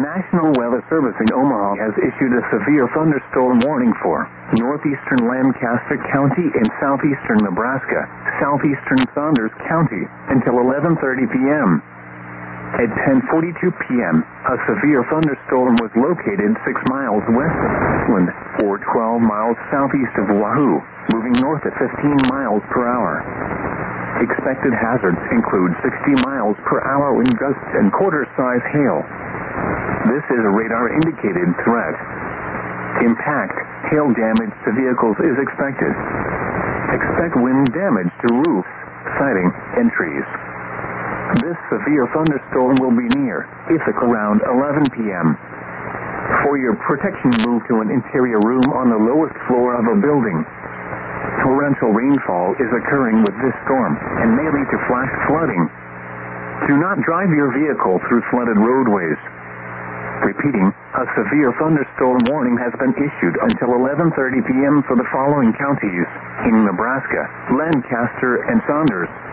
National Weather Service in Omaha has issued a severe thunderstorm warning for northeastern Lancaster County and southeastern Nebraska, southeastern Saunders County until 11:30 p.m. At 10:42 p.m., a severe thunderstorm was located 6 miles west of Portland, or 12 miles southeast of Wahoo, moving north at 15 miles per hour. Expected hazards include 60 miles per hour wind gusts and quarter-size hail. This is a radar-indicated threat. Impact, hail damage to vehicles is expected. Expect wind damage to roofs, siding, and trees. This severe thunderstorm will be near Ithaca around 11 p.m. For your protection, move to an interior room on the lowest floor of a building. Torrential rainfall is occurring with this storm and may lead to flash flooding. Do not drive your vehicle through flooded roadways. Repeating, a severe thunderstorm warning has been issued until 11:30 p.m. for the following counties in Nebraska: Lancaster and Saunders.